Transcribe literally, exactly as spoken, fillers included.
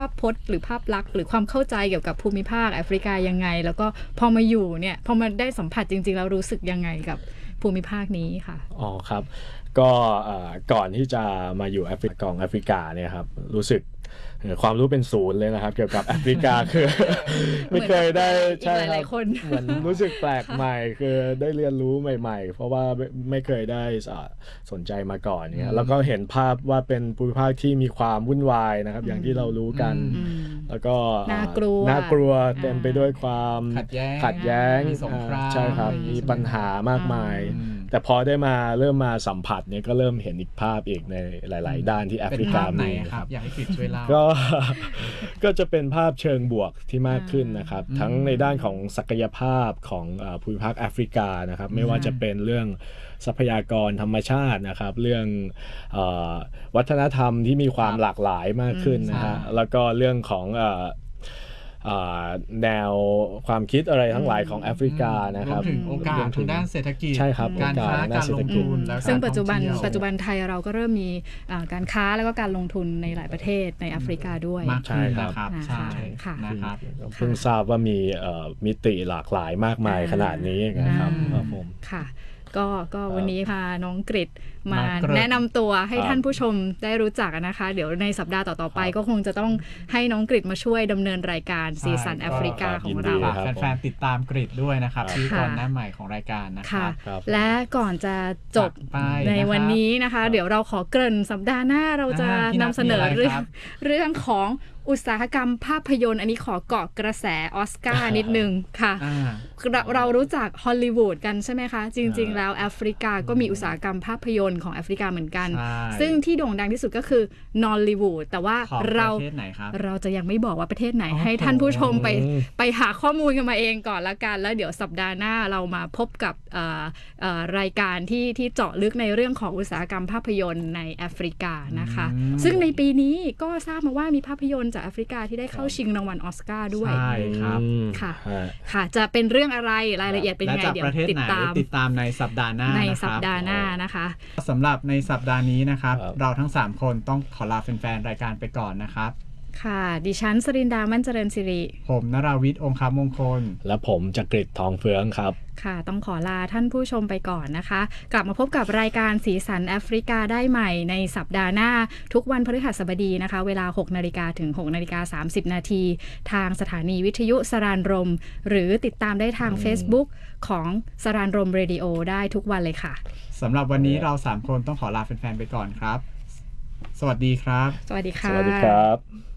ภาพพจน์หรือภาพลักษณ์หรือความเข้าใจเกี่ยวกับภูมิภาคแอฟริกายังไงแล้วก็พอมาอยู่เนี่ยพอมาได้สัมผัสจริงๆแล้วรู้สึกยังไงกับภูมิภาคนี้ค่ะอ๋อครับก็ก่อนที่จะมาอยู่แอฟริกากองแอฟริกาเนี่ยครับรู้สึกความรู้เป็นศูนย์เลยนะครับเกี่ยวกับแอฟริกาคือไม่เคยได้ใช่ครับเหมือนรู้สึกแปลกใหม่คือได้เรียนรู้ใหม่ๆเพราะว่าไม่เคยได้สนใจมาก่อนเนี่ยแล้วก็เห็นภาพว่าเป็นภูมิภาคที่มีความวุ่นวายนะครับอย่างที่เรารู้กันแล้วก็น่ากลัวน่ากลัวเต็มไปด้วยความขัดแย้งขัดแย้งมีสงครามใช่ครับมีปัญหามากมายแต่พอได้มาเริ่มมาสัมผัสเนี่ยก็เริ่มเห็นอีกภาพอีกในหลายๆด้านที่แอฟริกามีครับอยากให้กฤษช่วยเล่าก็ก็จะเป็นภาพเชิงบวกที่มากขึ้นนะครับทั้งในด้านของศักยภาพของภูมิภาคแอฟริกานะครับไม่ว่าจะเป็นเรื่องทรัพยากรธรรมชาตินะครับเรื่องวัฒนธรรมที่มีความหลากหลายมากขึ้นนะฮะแล้วก็เรื่องของแนวความคิดอะไรทั้งหลายของแอฟริกานะครับรวมถึงโอกาสทางด้านเศรษฐกิจใช่ครับการค้าการลงทุนซึ่งปัจจุบันปัจจุบันไทยเราก็เริ่มมีการค้าแล้วก็การลงทุนในหลายประเทศในแอฟริกาด้วยมากขึ้นนะครับใช่นะครับเพิ่งทราบว่ามีมิติหลากหลายมากมายขนาดนี้นะครับผมค่ะก็ก็วันนี้พาน้องกฤษมาแนะนำตัวให้ท่านผู้ชมได้รู้จักนะคะเดี๋ยวในสัปดาห์ต่อๆไปก็คงจะต้องให้น้องกฤษมาช่วยดำเนินรายการสีสันแอฟริกาของเราแฟนๆติดตามกฤษด้วยนะครับที่ก่อนหน้าใหม่ของรายการนะครับและก่อนจะจบในวันนี้นะคะเดี๋ยวเราขอเกริ่นสัปดาห์หน้าเราจะนำเสนอเรื่องเรื่องของอุตสาหกรรมภาพยนตร์อันนี้ขอเกาะกระแสออสการ์นิดนึงค่ะเราเรารู้จักฮอลลีวูดกันใช่ไหมคะจริงๆแล้วแอฟริกาก็มีอุตสาหกรรมภาพยนตร์ของแอฟริกาเหมือนกันซึ่งที่โด่งดังที่สุดก็คือนอลลีวูดแต่ว่าเราเราจะยังไม่บอกว่าประเทศไหนให้ท่านผู้ชมไปไปหาข้อมูลกันมาเองก่อนละกันแล้วเดี๋ยวสัปดาห์หน้าเรามาพบกับรายการที่ที่เจาะลึกในเรื่องของอุตสาหกรรมภาพยนตร์ในแอฟริกานะคะซึ่งในปีนี้ก็ทราบมาว่ามีภาพยนตร์จากแอฟริกาที่ได้เข้าชิงรางวัลออสการ์ด้วยใช่ครับค่ะค่ะจะเป็นเรื่องอะไรรายละเอียดเป็นไงเดี๋ยวติดตามติดตามในสัปดาห์หน้าในสัปดาห์หน้านะคะสำหรับในสัปดาห์นี้นะครับเราทั้งสามคนต้องขอลาแฟนๆรายการไปก่อนนะครับค่ะดิฉันสรินดามั่นเจริญสิริผมนราวิทย์องคามงคลและผมจักริดทองเฟืองครับค่ะต้องขอลาท่านผู้ชมไปก่อนนะคะกลับมาพบกับรายการสีสันแอฟริกาได้ใหม่ในสัปดาห์หน้าทุกวันพฤหัสบดีนะคะเวลา หกนาฬิกา ถึง หกนาฬิกาสามสิบ นาทีทางสถานีวิทยุสรานรมหรือติดตามได้ทาง Facebook ของสรานรมเรดิโอได้ทุกวันเลยค่ะสำหรับวันนี้เราสามคนต้องขอลาแฟนๆไปก่อนครับสวัสดีครับสวัสดีค่ะสวัสดีครับ